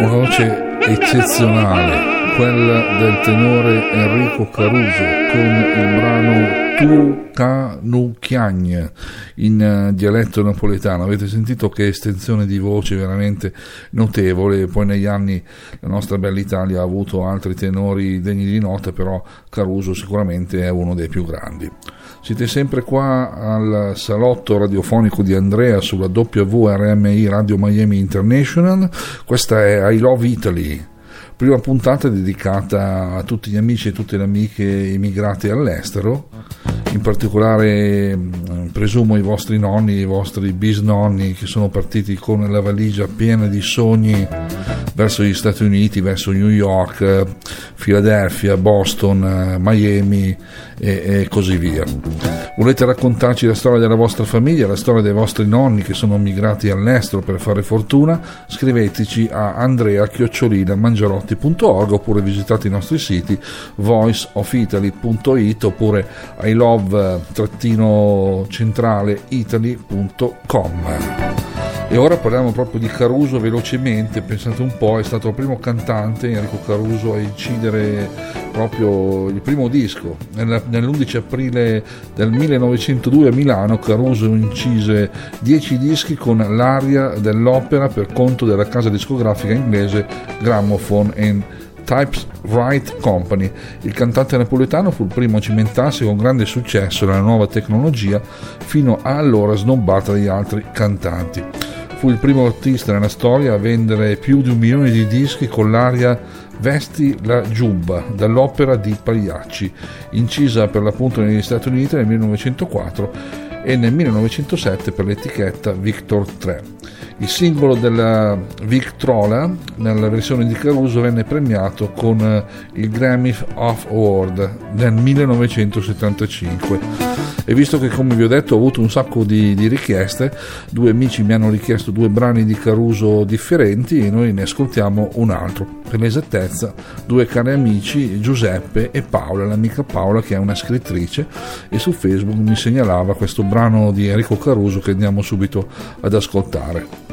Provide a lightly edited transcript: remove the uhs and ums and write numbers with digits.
una voce eccezionale, quella del tenore Enrico Caruso con il brano Tu Ca Nu Chiagn in dialetto napoletano. Avete sentito che estensione di voce veramente notevole. Poi negli anni la nostra bella Italia ha avuto altri tenori degni di nota, però Caruso sicuramente è uno dei più grandi. Siete sempre qua al salotto radiofonico di Andrea sulla WRMI Radio Miami International. Questa è I Love Italy, prima puntata dedicata a tutti gli amici e tutte le amiche immigrati all'estero, in particolare presumo i vostri nonni, i vostri bisnonni che sono partiti con la valigia piena di sogni verso gli Stati Uniti, verso New York, Philadelphia, Boston, Miami e così via. Volete raccontarci la storia della vostra famiglia, la storia dei vostri nonni che sono migrati all'estero per fare fortuna? Scriveteci a andrea@mangiarotti.org oppure visitate i nostri siti voiceofitaly.it oppure ilove-centraleitaly.com. E ora parliamo proprio di Caruso velocemente. Pensate un po', è stato il primo cantante, Enrico Caruso, a incidere proprio il primo disco. Nell'11 aprile del 1902 a Milano Caruso incise 10 dischi con l'aria dell'opera per conto della casa discografica inglese Gramophone and Typewriter Company. Il cantante napoletano fu il primo a cimentarsi con grande successo nella nuova tecnologia, fino a allora snobbata dagli altri cantanti. Fu il primo artista nella storia a vendere più di 1 milione di dischi con l'aria Vesti la giubba, dall'opera di Pagliacci, incisa per l'appunto negli Stati Uniti nel 1904 e nel 1907 per l'etichetta Victor 3. Il singolo della Victrola nella versione di Caruso venne premiato con il Grammy Award nel 1975. E visto che, come vi ho detto, ho avuto un sacco di richieste, 2 amici mi hanno richiesto 2 brani di Caruso differenti e noi ne ascoltiamo un altro. Per l'esattezza 2 cari amici, Giuseppe e Paola, l'amica Paola che è una scrittrice e su Facebook mi segnalava questo brano di Enrico Caruso che andiamo subito ad ascoltare.